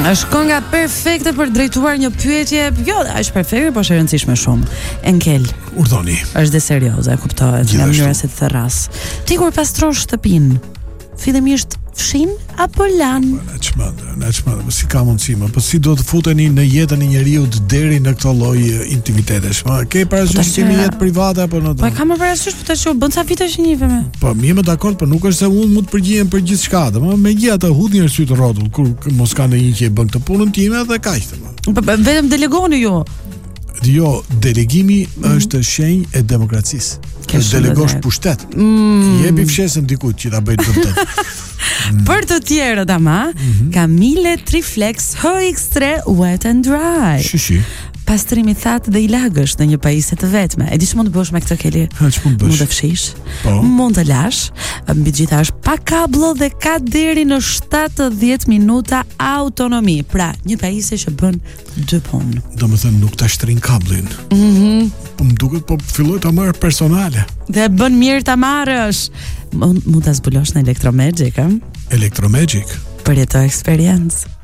Është kënga perfekte për drejtuar një pyetje. Jo, është perfekte, por është e rëndësishme shumë. Enkel. Urdhoni. Është dhe serioze, kuptohet, nga mënyra se të therras. Ti kur pastron shtëpinë, fillimisht fshin apo lan? Na çmend, si ka mundësi, po si do të futeni në jetën e njeriu deri në këtë lloj intimitetesh? Ke parasysh si një jetë private apo në? Po kam parasysh, po tash bën sa vite që njihemi. Po mirë, më dakord, po nuk është se unë mund të përgjigjem për gjithçka, megjithatë hudhni arsye të rrotull kur mos ka ndonjë që e bën këtë punën time dhe kaq. Vetëm delegoni ju. Jo, delegimi është shenjë e demokracisë. Të delegosh pushtet. Jepi fshesën dikujt që ta bëj të Për të tjerët ama, Camille Triflex HX3 Wet and Dry. Shishi. Pastrimi thatë dhe i lagësh në një pajisje të vetme. E di ç'mund të bësh me këtë Keli? Mund të fshish, mund të lash, mbi gjitha është pa kablo dhe ka deri në 70 minuta autonomi. Pra, një pajisje që bën 2 punë. Domethënë nuk ta shtrin kablin. Po më duket po filloj ta marr personale. Dhe bën mirë ta marrësh. Mund ta zbulosh në Electromagic, Electromagic. Për jeto eksperiencë.